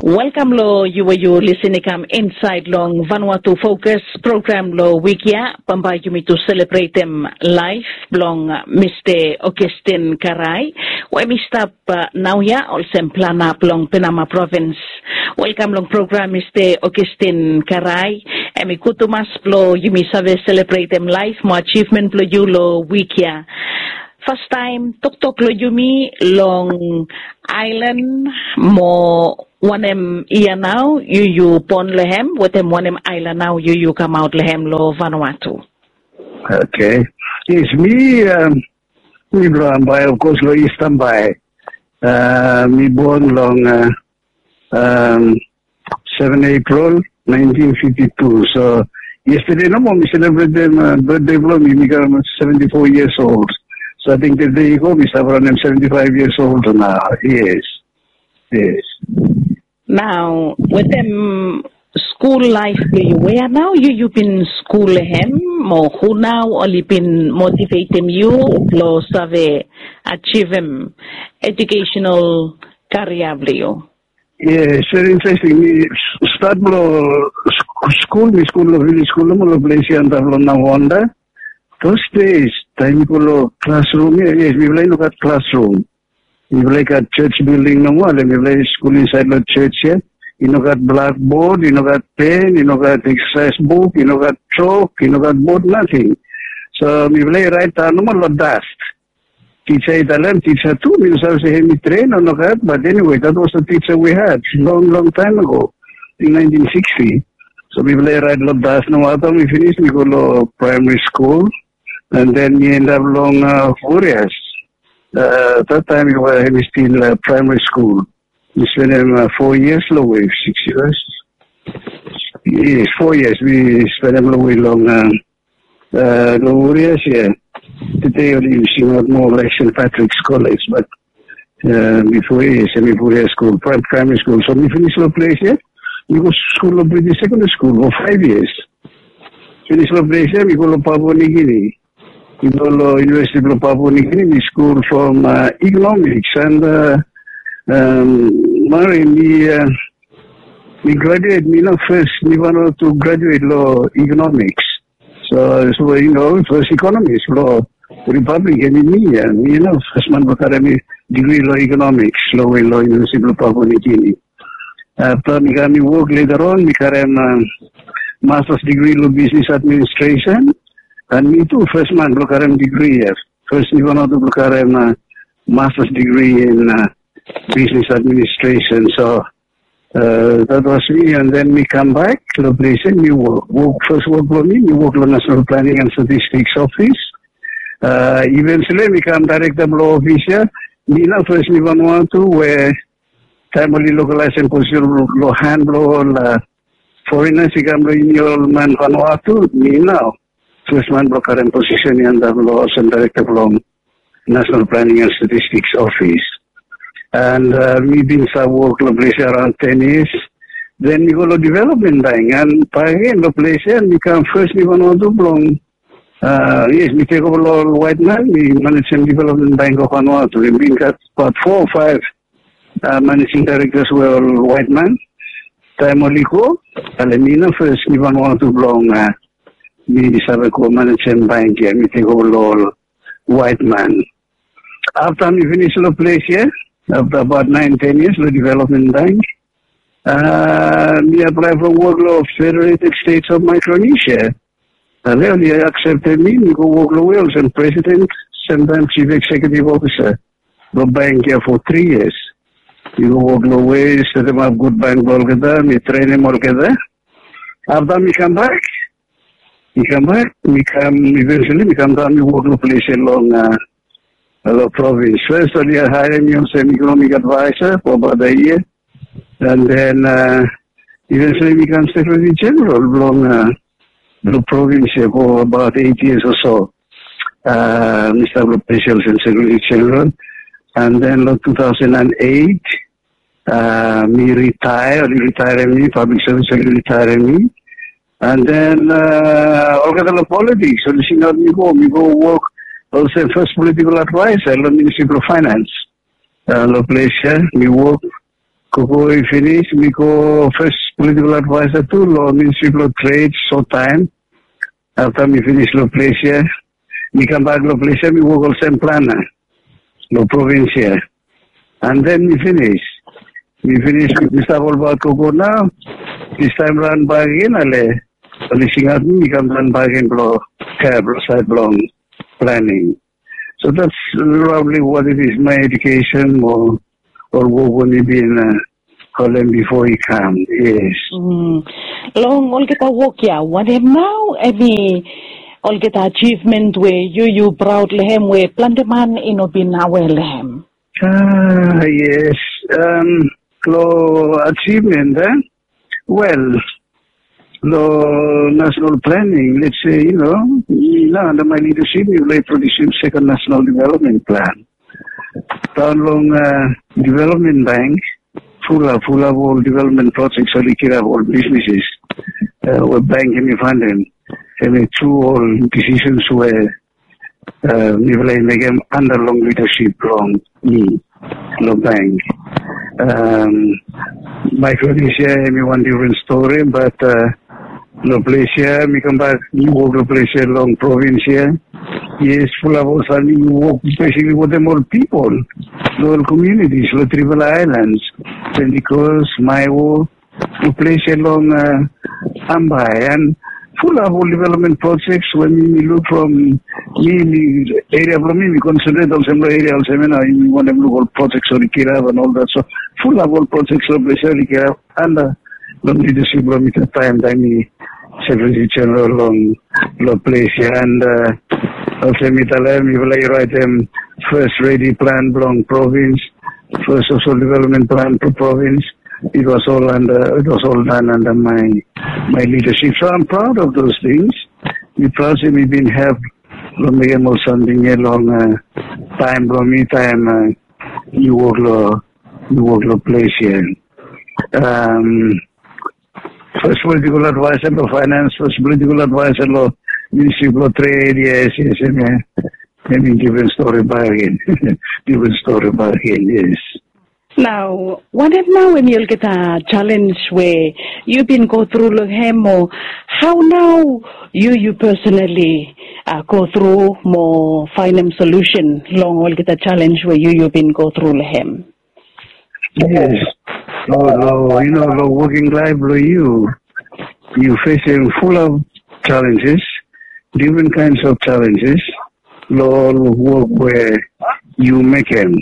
Welcome lo you listening inside long Vanuatu Focus program lo wikia pamba yumi to celebrate them life long Mr. Augustine Karai we mi stop now ya also plan up long Penama province. Welcome long program Mr. Augustine Karai emi kutumas lo yumi save celebrate them life mo achievement lo you lo wikia. First time tok lo yumi long island mo wanem iya now you pon lehem watem wanem island now you come out lehem lo Vanuatu. Okay. It's me Ambai, of course lo East Ambai. Me born long 7 April 1952. So yesterday no more we celebrate them birthday blow me become 74 years old. So I think the day you go, Mr. Brown, I'm 75 years old now. Yes. Now, with them school life, where now you been school him, or who now only been motivating you, lo save achieve him educational career you? Yes, very interesting. Me start school, village school, lo place and na Honda. Those days, time ko classroom, yes, we look at classroom. We like at church building no more, we like school inside the church here. You got blackboard, you got pen, you got exercise book, you got chalk, you got board, nothing. So we like right down no more dust. Teacher Italian, teacher too, we used to say me train or no that, but anyway, that was the teacher we had long time ago, in 1960. So we like right lot dust no matter we finished, we go to primary school. And then we end up long 4 years. That time we were still primary school. We spent 4 years away, 6 years. Yes, 4 years. We spent away long 4 years, yeah. Today only we see not more like St. Patrick's College, but before years, semi-4 years school, primary school. So we finished the place here. We go to school of British secondary school for 5 years. Finish the place here, we go to Papua New Guinea. We go to University of Papua New Guinea, we school from economics and we graduate, first we wanted to graduate law economics. So first economics, law, Republic and me, first man academy degree law economics, law University of Papua New Guinea. After we work later on, we got master's degree law business administration. And me too, first man, look at degree here. First, you want to look at master's degree in business administration. So, that was me. And then we come back to the place and we work first work for me, we work for National Planning and Statistics Office. Eventually, we become Director of Law Officer. Me now, first, we want to where timely localized and consular law handle, foreigners, we come to man Vanuatu, me now. First man broker and position in the laws and director of National Planning and Statistics Office. And we've been some work around 10 years. Then we go to development bank and again the place and become first we want to belong. Yes, we take over all white man, we manage some development bank of Vanuatu. We've been got about 4 or 5 managing directors were all white man. Time only go, Alamina first we want to belong. We started managing bank here. We take over all white man. After we finish the place here, after about 9-10 years, the development bank, we apply for work law of Federated States of Micronesia. And then they accepted me. We go work law Wales and president, sometimes chief executive officer. The bank here for 3 years. We go work law Wales, set them up good bank all together. We train them all together. After we come back, eventually we come down, we work the place along the province. First, we hired me as an economic advisor for about a year. And then, eventually we become Secretary General along the province for about 8 years or so. Mr. Officials and Secretary General. And then, 2008, me retired me, public service retired me. And then, all the politics. So, we go work also first political advisor, Ministry of Finance. Place here, we work Koko finish, me go first political advisor to law Ministry of Trade, short time. After me finish law place here, me come back law place here, me work also planner, law province here. And then me finish. Me finish with Mr. Volba Koko now. This time run back again, ale. Finishing out me come run back in law cab, side long planning. So that's probably what it is, my education or what we been calling before he come, yes. Long all kita work ya, what him now, all kita achievement where you proud lehem, where planteman inobin awe lehem. Yes, achievement, well, national planning, let's say, under my leadership, we will produce second national development plan. Down long development bank, full of all development projects, so we care all businesses. We're banking we fund them. And through all decisions where we will make them under long leadership long me, long bank. Micronesia, me one different story, but Malaysia, me come back, you work Malaysia long province here. Yes, full of us, and you work basically with them all people, local communities, the tribal islands, Pentecost, Maiwo, Malaysia long Ambai, and full of all development projects. When we look from me area from me, we concentrate on some area also, we want to look all projects on Kirab and all that. So full of all projects on Malaysia, Kirab, and long leadership from it at time, Secretary General long Malaysia, and also we will write them first ready plan belong province, first social development plan per province. It was all done under my leadership. So I'm proud of those things. We proud that we've been helped from the something a long time from me time you work place here. First political advisor for finance, first political advisor for Ministry of Trade, yes, I mean, different story back again. Different story back again, yes. Now, what if now when you'll get a challenge where you've been go through Lohemo, how now you personally go through more find them solution long will get a challenge where you've been go through Lohem? Yes. Working life, you facing full of challenges, different kinds of challenges, work where you make them.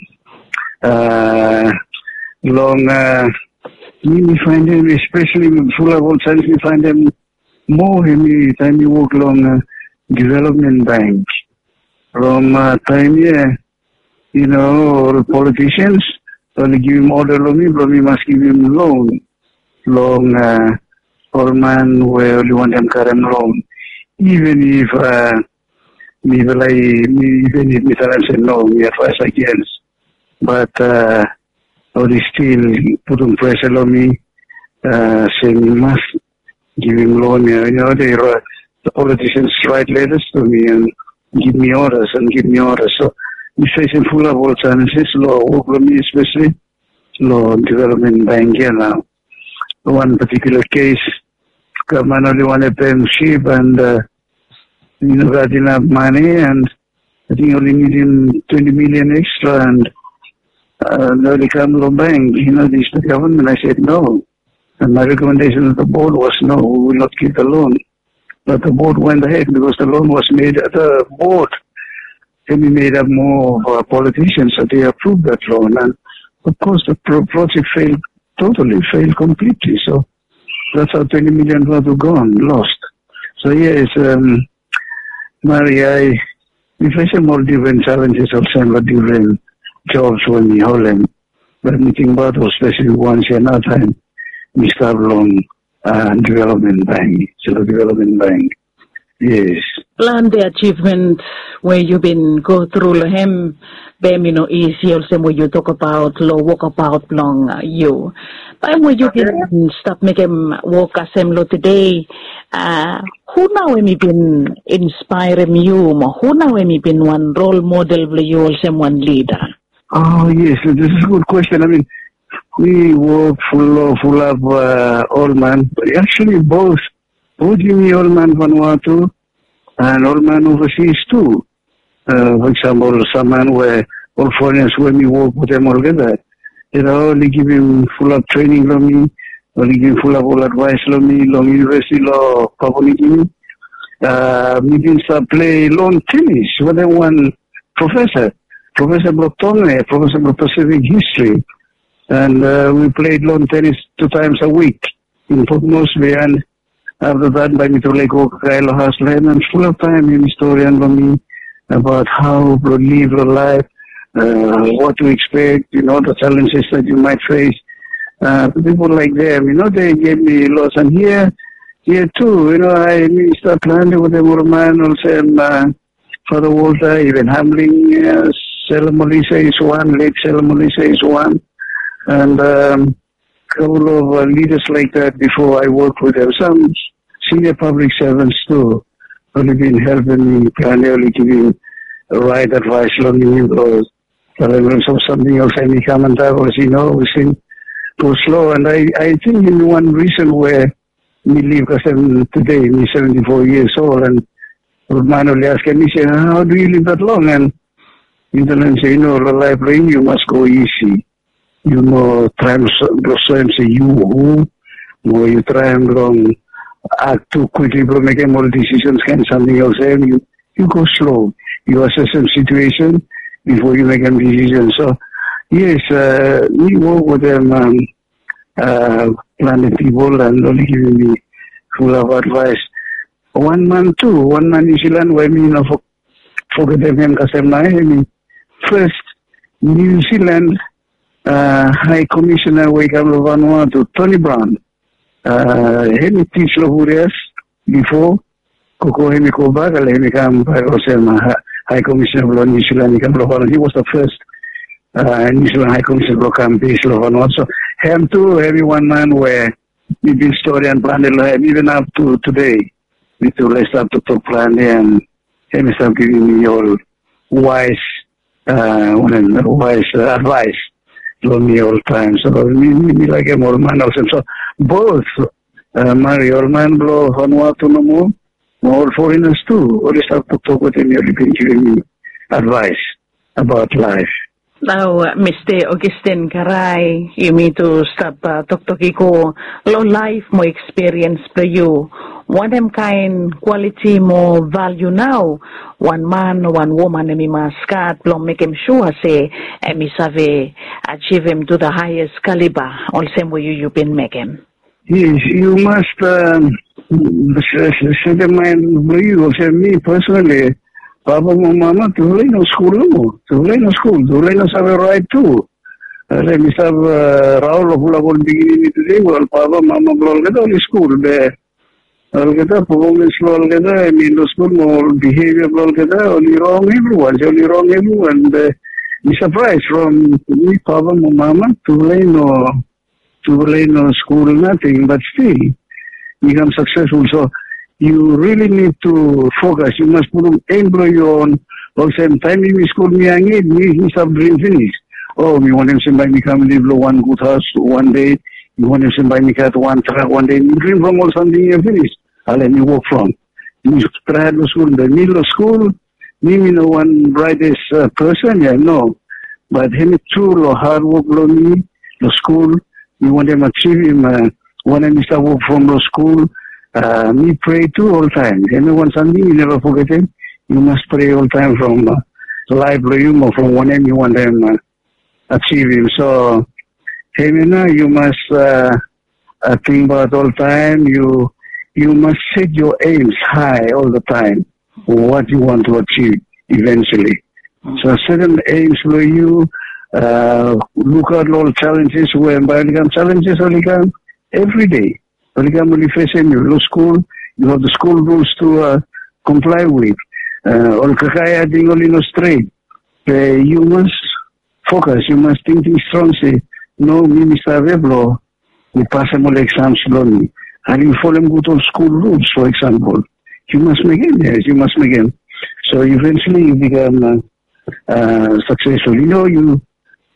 We find them, especially full of all challenges, we find them more every time you work along development bank. From time here, politicians, only give him order but we must give him loan. Or man where only want them current loan. Even if Mr. said no, we advise against. But they still put on pressure on me, saying we must give him loan. The politicians write letters to me and give me orders. So we facing full of all challenges, work for me especially, development bank here now. One particular case, government only wanted to pay him cheap and got enough money, and I think only needing 20 million extra, and they come to the bank, this the government. I said no. And my recommendation to the board was no, we will not give the loan. But the board went ahead because the loan was made at the board. Then we made up more of politicians, so they approved that loan. And of course the project failed completely. So that's how 20 million was gone, lost. So yes, Mary, we face more different challenges of some different jobs when we hold them. But anything about those, especially once in our time, we start along development bank, development bank. Yes. Plan the achievement where you've been go through Lohem, easy also when you talk about walk about long you. But when you been stop making walk assembly today, who now have been inspiring you? Who now have been one role model for you also one leader? Oh yes, this is a good question. I mean, we work full of old man. Actually, both Jimmy old man Vanuatu and old man overseas too. For example, some man where all foreigners when we work with them all together, only give him full of training from me, only give him full of all advice from me, long university law, community. We can start play lawn tennis with one professor, Professor Blotone, Professor of Pacific History. And we played lawn tennis 2 times a week in Port Moresby, and after that by me to Lake Kailo Hasland, and full of time in historian for me about how to live your life, what to expect, the challenges that you might face. People like them, they gave me lots. And here too, I start planning with them, man, also Father Walter, even Hamling, Selah Melissa is one, late Selah Melissa is one. And couple of leaders like that before I worked with them. Some senior public servants too, only been helping me, primarily giving right advice, learning because something else I become and that was, we seem too slow. And I think in one reason where me live today, me 74 years old, and man only asking me, say, how do you live that long? And you say, the life you must go easy. Try and say you try and act too quickly, but make more decisions, can something else, and you go slow. You assess some situation before you make a decision. So, yes, we work with them, planet people, and only giving me full of advice. One man New Zealand, where me, forget them, because first, New Zealand, High Commissioner Waikamu Vanuatu, Tony Brown. He teach Lohurias before Koko Hemi Kobaga, he became High Commissioner of New Zealand. He was the first New Zealand High Commissioner of Campaign Vanuatu. So him too, everyone man where we been story and planned even up to today. We to let's up to talk plan and him is giving me all wise advice. Me all time. So me like a more man also. So both Mario Orman blow Vanuatu no more, all foreigners too. Always have to talk with him, you've been giving me advice about life. Now, Mr. Augustine Karai, you mean to stop Tokiko, low life, more experience for you. What kind quality more value now? One man, one woman, and me must long make him sure say, and me save achieve him to the highest caliber. All same way you've been making. Yes, you must say the mind for you. Say me personally, Papa, Mama, to learn no school, to learn have right too. Let me have Raul of beginning today. Well, Papa, Mama, blow get only school there. Algeta performance algeta, I mean, the school more behavior algeta, only wrong everyone. Be surprised from me, Papa, Mama, to learn no school, nothing, but still become successful. So you really need to focus. You must put employ on. Or same time, in school, me have dream finish. Oh, me want him to buy me come live one good house one day. You want him to buy me cat one truck one day. You dream from all something you finish. I'll let me work from. You try to school, the middle of school, me no one brightest person, no. But him true or hard work me, the school, you want them achieve him, when I start work from the school, me pray too all time. Anyone something, you never forget him. You must pray all time from library or from whenever you want them achieve him. So, you must think about all time. You must set your aims high all the time. What you want to achieve eventually. So certain aims for you. Look at all challenges. When challenges only come every day. Only come only facing you. School. You have the school rules to comply with. All kakaya ding only no straight. You must focus. You must think strongly. No, Minister Weblo, we pass them all exams slowly. And you follow good old school rules, for example. You must make it, yes, you must make it. So eventually you become successful. You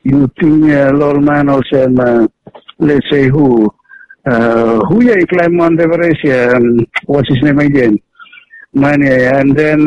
you think Lord man also, let's say who you climb Mount Everest, what's his name again? Man, and then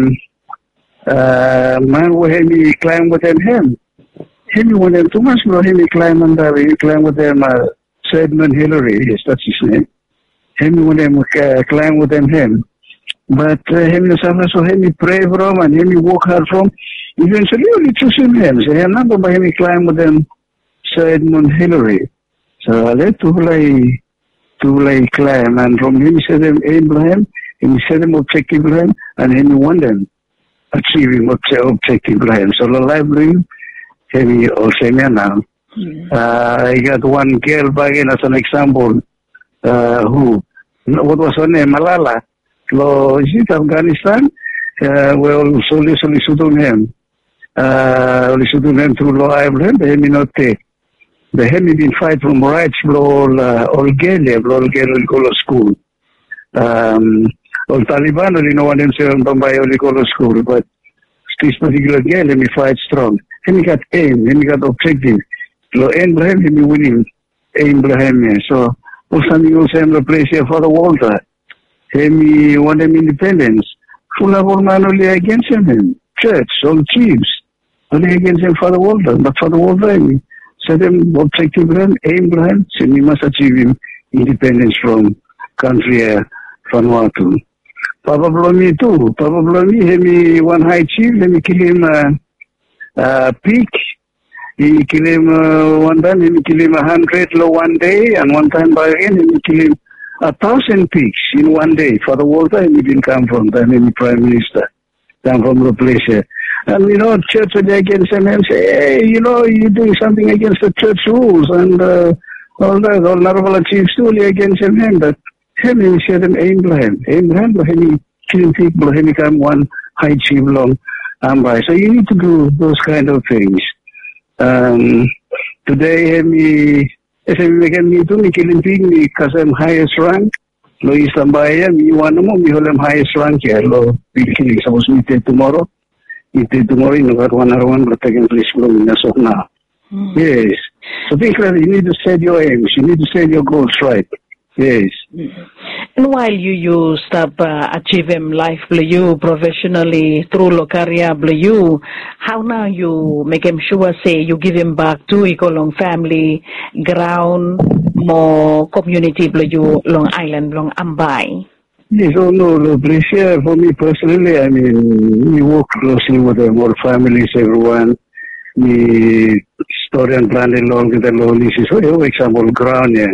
man will have me climb with him. Him with them too much, no, him climb on that, you climb with them, Edmund Hillary, yes, that's his name. Him with them climb with him. But him so him pray from and him walk hard from. Eventually, only choose him. So him not by him climb with them, Sir Edmund Hillary. So I let to climb, and from him said them Abraham, and he said them objective Abraham, and him want them achieving objective Abraham. So the library, him also now. I got one girl back in as an example, who, what was her name? Malala. Lo, is it Afghanistan? Well, solicitun him. Solicitun him through law Ireland, the hemi not take. The hemi been fight from rights, all Galia, all Galia school. All Taliban, only no one themselves by all school, but this particular girl, hemi fight strong. Hemi got aim, hemi got objective. Lo, Abraham, hemi winning. Abraham, so, something else in the place here for the Walter. Hemi want them independence. Full of all man only against him. Church, all chiefs. Only against him for the Walter. But for the Walter, he said them objective Abraham, so we must achieve him independence from country Vanuatu. Papa Blomi too. Papa Blomi, hemi one high chief, hemi kill him pig. He kill him one time, he kill him 100 low one day, and one time by again, he kill him 1,000 pigs in one day. For the whole time, he didn't come from the any prime minister, come from the place here. And church would against him and say, hey, you're doing something against the church rules, and all that, all Narvala chiefs too against him, but him, he said him, Abraham, he killing people, he become one high chief long, so you need to do those kind of things. Today, we can meet me killing pig because I'm highest rank. Lo Istambaya, me one more, me hold highest rank here. Lo pig killing suppose me take tomorrow. You take tomorrow, you got 101, but again, please go in as of now. Yes. So think that you need to set your aims, you need to set your goals right. Yes. And while you start achieving life you professionally through lo career you, how now you make him sure say you give him back to long family, ground, more community you long island, long Ambai? Yes, no, Brescia, for me personally, I mean, we work closely with them, all families, everyone. We story and plan along with the law, this is for example, ground, yeah.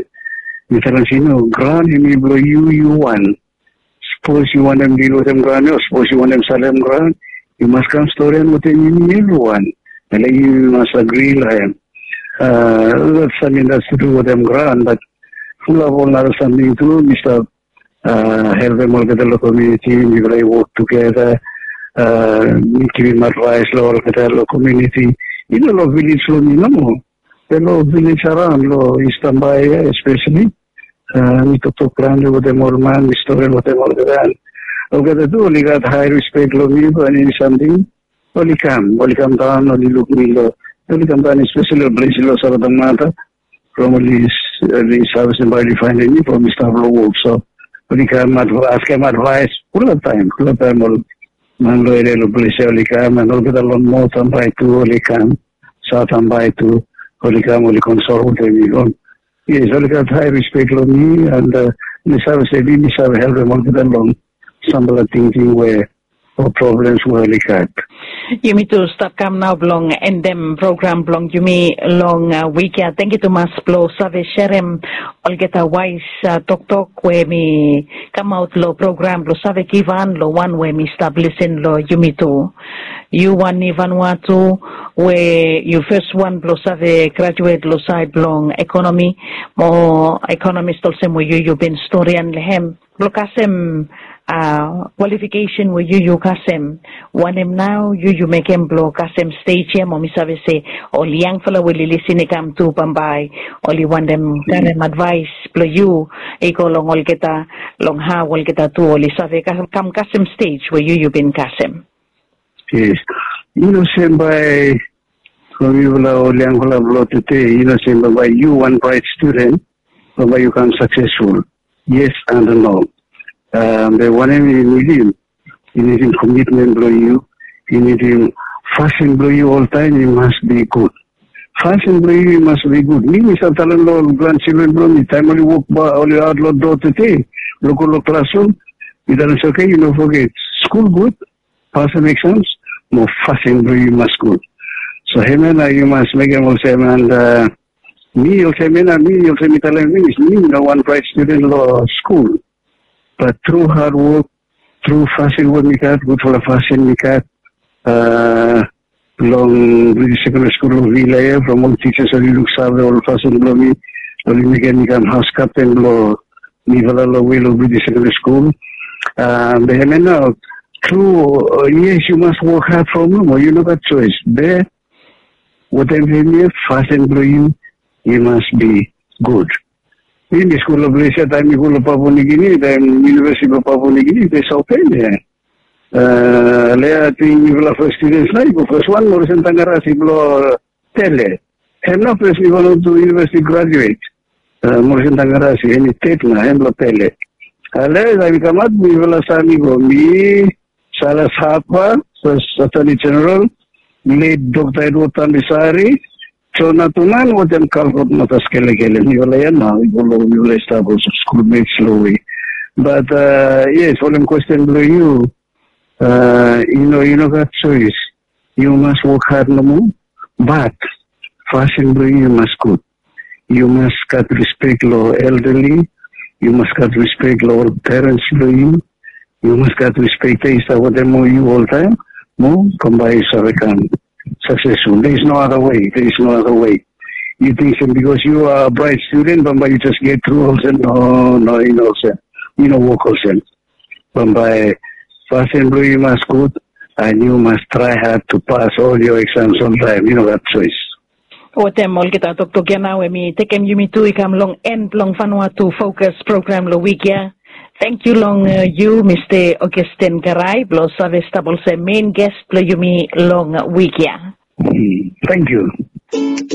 Ground, you blow you one. Suppose you want them deal with them ground, or suppose you want them sell them ground, you must come story and with them everyone. And then you must agree like that's something that's to do with them ground, but full of all other something to do, Mr. Help them all with the local community, we will work together, give him advice, local community. Village the law village around Istambaya especially. We talk around with them all man, we story with them all the time. Okay, only got high respect and in something. Only come down, only look me low. Only come down, especially Brazil or something matter. From the service and by finding from Mr. Work. So only come ask him advice all the time all man loyal Brazil only come and all get along more than by two only come, south and by two. Only come, only consult with them. Yes, only got high respect on me, and this have help them all get along. Some of the thinking where or problems were only got. You mean to stop come now long and them program long you mean long week. Thank you to mas blow save sherem all get a wise talk where me come out lo program lo save kivan lo one where me establishing lo you mean to you one Vanuatu where you first one lo save graduate lo side long economy more economist also where you been story and lehem lo kasem qualification with you kasem one him now you make him blow kasem stage here mo misabi say all young fella will listen come to Pambay only one them karem advice blow you iko long all kita long ha all kita to only sabi come kasem stage where you been kasem. Yes, same by from you Liang Blo today, saying by you one bright student, by you can successful. Yes and no. The one you need him commitment blow you need him fashion blow you all time, you must be good. Fashion blow you must be good. Me, Mr. Talon, grandchildren blow me, time only walk by only outlaw door today, local classroom, it's okay, forget. School good, pass an exams, more fashion blow you must good. So him and you must make him also and me also me telling me no one bright student law school. But through hard work, through fashion work good for the fashion long British Secondary School of Vilaya from all teachers only look serve all fashion blow me, only mechanical house captain blow me Valala will of British Secondary School. The now through yes you must work hard from home or you know that choice. There whatever you fashion blow you must be good. In the school of Malaysia, time you go to Papua New Guinea, then University of Papua New Guinea, they saw pay there. Lea ting you first students na you first one more than Tangarasi blow tele. I'm not first you want to university graduate. More than Tangarasi any state na I'm blow tele. Lea I become at me will sami go me Salas Hapa, first Attorney General, late Dr. Edward Tambisari. So natunan what them kalkot matas kele ni wala yan na we will establish schoolmates slowly. But yes, for them question below you know that choice. You must work hard no more, but fashion below you must good. You must got respect law elderly. You must got respect law parents below you. You must got respect what them you all time. More come by Sarakan. Successful. There is no other way. You think because you are a bright student, but you just get through also. No, work also. But by fashion blue, you must good, and you must try hard to pass all your exams on time. That choice. Otemol kita Dr. Ganawe mi tekem yumi tu ikam long end long Vanuatu focus program lo weekya. Thank you long you Mr. Augustine Karai blo savestable se main guest lo yumi long weekya. Thank you.